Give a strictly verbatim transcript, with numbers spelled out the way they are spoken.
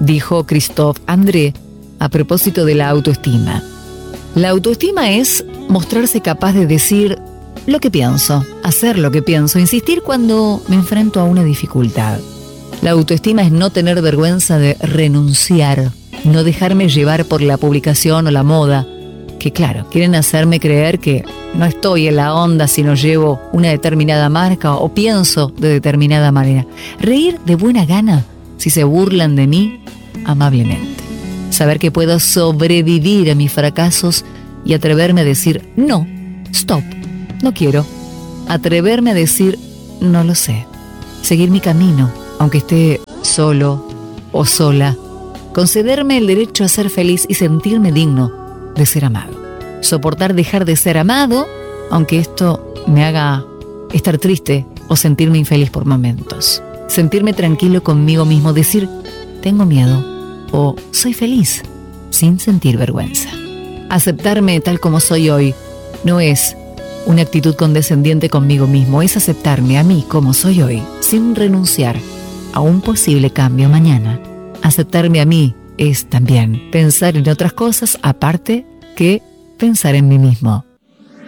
dijo Christophe André a propósito de la autoestima. La autoestima es mostrarse capaz de decir lo que pienso, hacer lo que pienso, insistir cuando me enfrento a una dificultad. La autoestima es no tener vergüenza de renunciar, no dejarme llevar por la publicación o la moda, que claro, quieren hacerme creer que no estoy en la onda si no llevo una determinada marca o pienso de determinada manera. Reír de buena gana si se burlan de mí amablemente. Saber que puedo sobrevivir a mis fracasos y atreverme a decir no, stop, no quiero. Atreverme a decir no lo sé. Seguir mi camino, aunque esté solo o sola. Concederme el derecho a ser feliz y sentirme digno de ser amado. Soportar dejar de ser amado, aunque esto me haga estar triste o sentirme infeliz por momentos. Sentirme tranquilo conmigo mismo, decir tengo miedo o soy feliz sin sentir vergüenza. Aceptarme tal como soy hoy no es una actitud condescendiente conmigo mismo, es aceptarme a mí como soy hoy, sin renunciar a un posible cambio mañana. Aceptarme a mí es también pensar en otras cosas aparte que pensar en mí mismo.